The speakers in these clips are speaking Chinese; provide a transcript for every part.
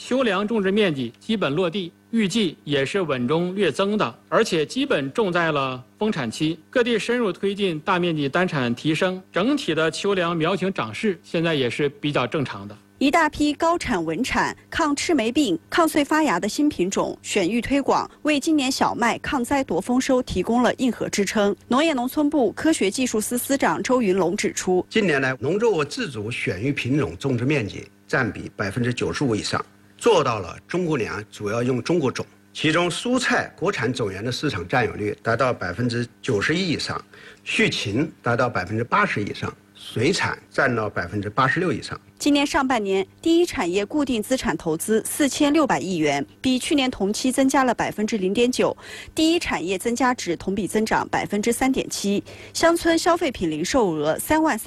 秋粮种植面积基本落地，预计也是稳中略增的，而且基本种在了丰产期。各地深入推进大面积单产提升，整体的秋粮苗情长势现在也是比较正常的。 一大批高产稳产、抗赤霉病、抗穗发芽的新品种选育推广，为今年小麦抗灾夺丰收提供了硬核支撑。农业农村部科学技术司司长周云龙指出， 近年来农作物自主选育品种种植面积占比95%以上，做到了中国粮主要用中国种。其中蔬菜国产种源的市场占有率达到91%以上，畜禽达到80%以上，水产占到86%以上。 今年上半年，第一产业固定资产投资4600亿元，比去年同期增加了0.9%，第一产业增加值同比增长3.7%，乡村消费品零售额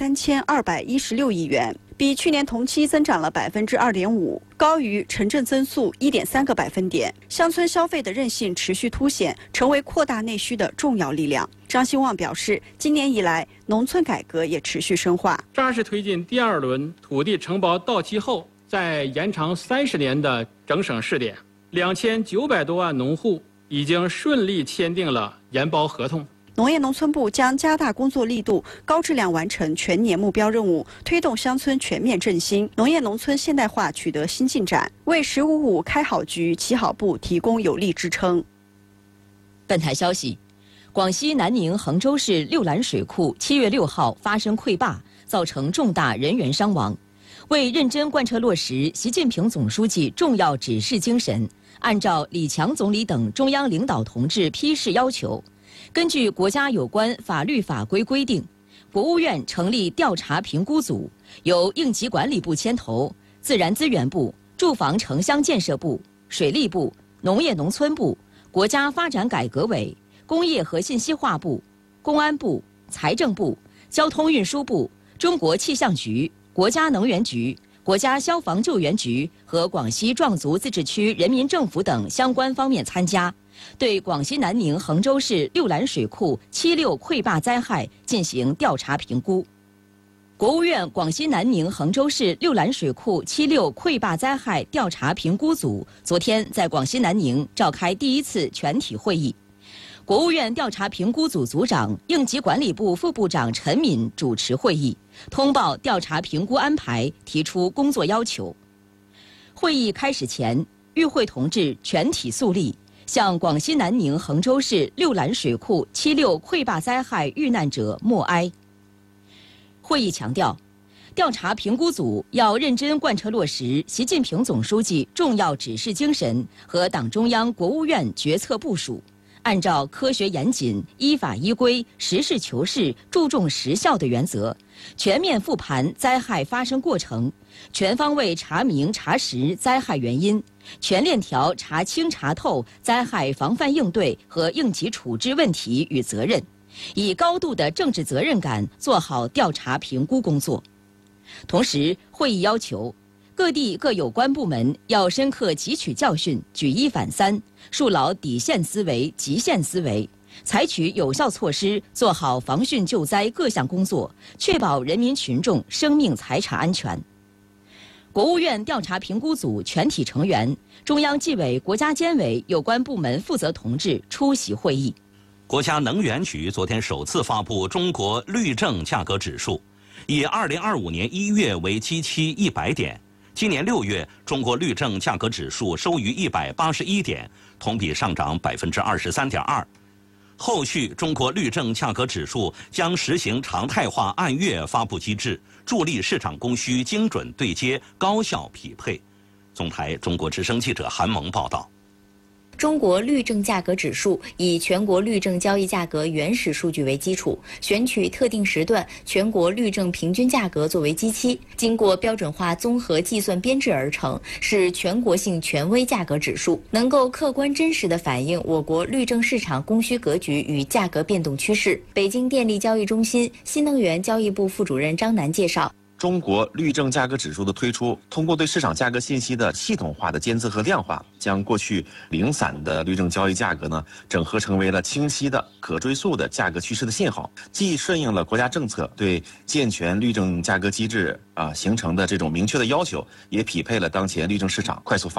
33216亿元。比去年同期增长了2.5%，高于城镇增速1.3个百分点。乡村消费的韧性持续凸显，成为扩大内需的重要力量。张兴旺表示，今年以来，农村改革也持续深化， 扎实推进第二轮土地承包到期后再延长30年的整省试点，2900多万农户已经顺利签订了延包合同。 农业农村部将加大工作力度，高质量完成全年目标任务，推动乡村全面振兴，农业农村现代化取得新进展，为“15+5”开好局、起好步提供有力支撑。 本台消息，广西南宁衡州市六兰水库7月6号发生溃坝，造成重大人员伤亡。为认真贯彻落实习近平总书记重要指示精神，按照李强总理等中央领导同志批示要求，根据国家有关法律法规规定，国务院成立调查评估组，由应急管理部牵头，自然资源部、住房城乡建设部、水利部、农业农村部、国家发展改革委、工业和信息化部、公安部、财政部、交通运输部、中国气象局、国家能源局、国家消防救援局和广西壮族自治区人民政府等相关方面参加，对广西南宁衡州市六兰水库76溃坝灾害进行调查评估。国务院广西南宁衡州市六兰水库76溃坝灾害调查评估组昨天在广西南宁召开第一次全体会议。国务院调查评估组组长、应急管理部副部长陈敏主持会议，通报调查评估安排，提出工作要求。会议开始前，与会同志全体肃立，向广西南宁衡州市六兰水库76溃坝灾害遇难者默哀。会议强调，调查评估组要认真贯彻落实习近平总书记重要指示精神和党中央、国务院决策部署，按照科学严谨、依法依规、实事求是、注重实效的原则，全面复盘灾害发生过程，全方位查明查实灾害原因，全链条查清查透灾害防范应对和应急处置问题与责任，以高度的政治责任感做好调查评估工作。同时，会议要求各地各有关部门要深刻汲取教训，举一反三，树牢底线思维、极限思维，采取有效措施，做好防汛救灾各项工作，确保人民群众生命财产安全。国务院调查评估组全体成员、中央纪委国家监委有关部门负责同志出席会议。 国家能源局昨天首次发布中国绿证价格指数，以2025年1月为基期100点。今年6月，中国绿证价格指数收于181点，同比上涨23.2%。后续，中国绿证价格指数将实行常态化按月发布机制，助力市场供需精准对接、高效匹配。总台中国之声记者韩萌报道。 中国绿证价格指数以全国绿证交易价格原始数据为基础，选取特定时段全国绿证平均价格作为基期，经过标准化综合计算编制而成，是全国性权威价格指数，能够客观真实地反映我国绿证市场供需格局与价格变动趋势。北京电力交易中心新能源交易部副主任张楠介绍。 中国绿证价格指数的推出，通过对市场价格信息的系统化的监测和量化，将过去零散的绿证交易价格呢，整合成为了清晰的、可追溯的价格趋势的信号，既顺应了国家政策对健全绿证价格机制形成的这种明确的要求，也匹配了当前绿证市场快速发展